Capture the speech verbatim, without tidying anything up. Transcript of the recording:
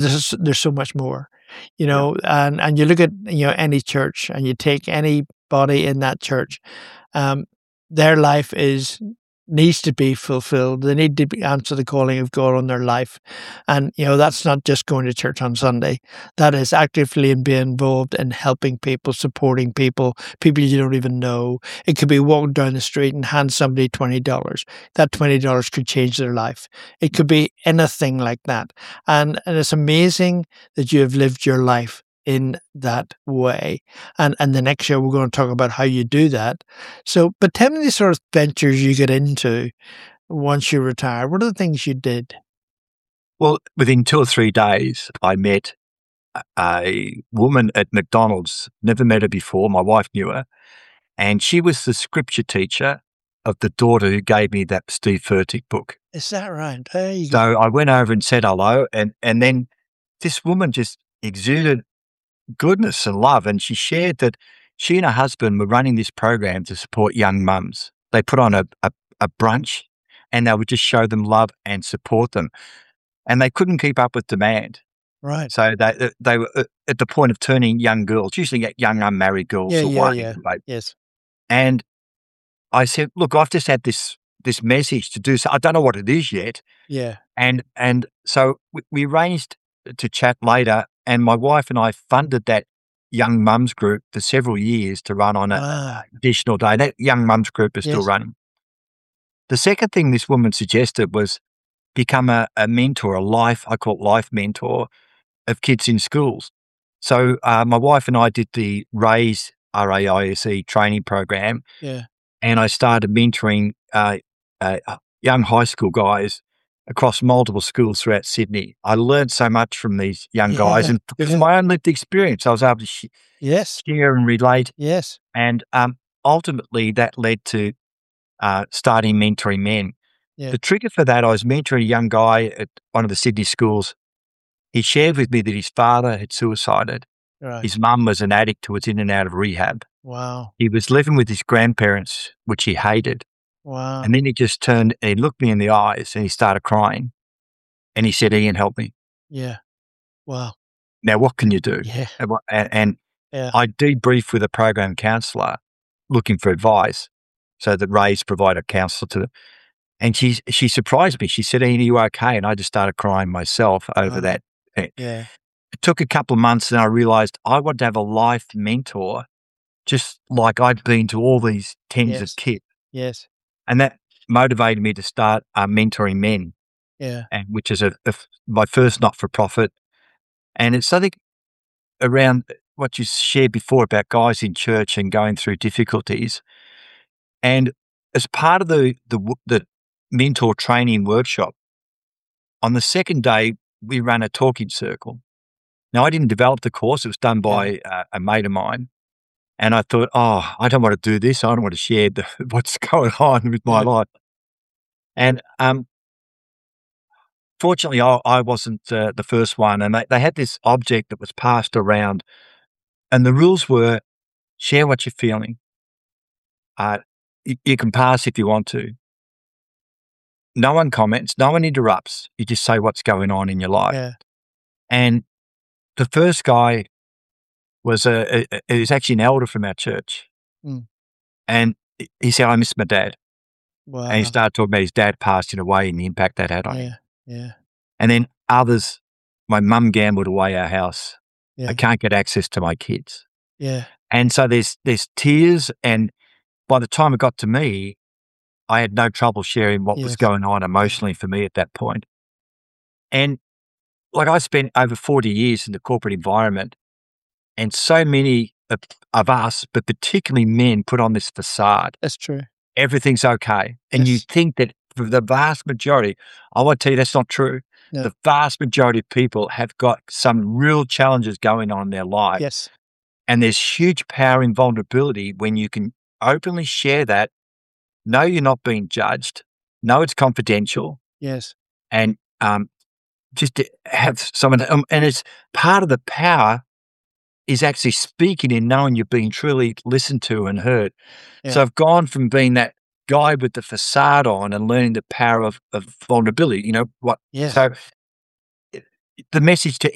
there's there's so much more, you Yeah. know, and and you look at, you know, any church and you take anybody in that church, um, their life is needs to be fulfilled. They need to be, answer the calling of God on their life. And, you know, that's not just going to church on Sunday. That is actively being involved in helping people, supporting people, people you don't even know. It could be walking down the street and hand somebody twenty dollars. That twenty dollars could change their life. It could be anything like that. And, and it's amazing that you have lived your life in that way. And and the next year we're going to talk about how you do that. So, but tell me the sort of ventures you get into once you retire. What are the things you did? Well, within two or three days, I met a, a woman at McDonald's. Never met her before. My wife knew her. And she was the scripture teacher of the daughter who gave me that Steve Furtick book. Is that right? There you go. So I went over and said hello. And, and then this woman just exuded goodness and love. And she shared that she and her husband were running this program to support young mums. They put on a, a, a brunch and they would just show them love and support them. And they couldn't keep up with demand. Right. So they they were at the point of turning young girls, usually young unmarried girls, Yeah, yeah, away. yeah. Right? Yes. And I said, look, I've just had this this message to do so. I don't know what it is yet. Yeah. And and so we, we arranged to chat later, and my wife and I funded that young mums group for several years to run on an Wow. additional day. That young mums group is still Yes. running. The second thing this woman suggested was become a, a mentor, a life, I call it life mentor, of kids in schools. So uh, my wife and I did the RAISE, R A I S E training program, Yeah. and I started mentoring uh, uh, young high school guys across multiple schools throughout Sydney. I learned so much from these young Yeah, guys, and because yeah. of my own lived experience, I was able to sh- Yes. share and relate. Yes. And um, ultimately, that led to uh, starting mentoring men. Yeah. The trigger for that, I was mentoring a young guy at one of the Sydney schools. He shared with me that his father had suicided. Right. His mum was an addict who was in and out of rehab. Wow. He was living with his grandparents, which he hated. Wow. And then he just turned and he looked me in the eyes and he started crying. And he said, Ian, help me. Yeah. Wow. Now, what can you do? Yeah. And, what- and, and Yeah. I debriefed with a program counsellor looking for advice so that RAISE provide a counsellor to them. And she, she surprised me. She said, Ian, are you okay? And I just started crying myself over Wow. that. Yeah. It took a couple of months and I realized I wanted to have a life mentor, just like I'd been to all these tens Yes. of kids. Yes. And that motivated me to start uh, mentoring men, Yeah. and which is a, a, my first not-for-profit. And it's something around what you shared before about guys in church and going through difficulties. And as part of the, the, the mentor training workshop, on the second day, we ran a talking circle. Now, I didn't develop the course. It was done by uh, a mate of mine. And I thought, oh, I don't want to do this. I don't want to share the, what's going on with my Yeah. life. And um, fortunately, I, I wasn't uh, the first one. And they, they had this object that was passed around. And the rules were share what you're feeling. Uh, you, you can pass if you want to. No one comments. No one interrupts. You just say what's going on in your life. Yeah. And the first guy was a, a, a was actually an elder from our church. Mm. And he said, I miss my dad. Wow. And he started talking about his dad passing away and the impact that had on him. Yeah. Yeah. And then others, my mum gambled away our house. Yeah. I can't get access to my kids. Yeah. And so there's there's tears. And by the time it got to me, I had no trouble sharing what was Yes. going on emotionally for me at that point. And like I spent over forty years in the corporate environment, and so many of, of us, but particularly men, put on this facade. That's true. Everything's okay. And you Yes. think that for the vast majority, I want to tell you that's not true. No. The vast majority of people have got some real challenges going on in their life. Yes. And there's huge power in vulnerability when you can openly share that, know you're not being judged, know it's confidential, Yes. and um, just to have someone, um, and it's part of the power is actually speaking and knowing you're being truly listened to and heard. Yeah. So I've gone from being that guy with the facade on and learning the power of, of vulnerability, you know, what, Yes. so the message to